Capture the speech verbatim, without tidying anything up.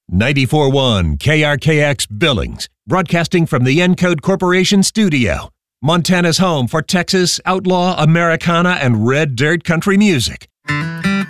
ninety-four point one K R K X Billings, broadcasting from the Encode Corporation studio. Montana's home for Texas, outlaw, Americana, and red dirt country music.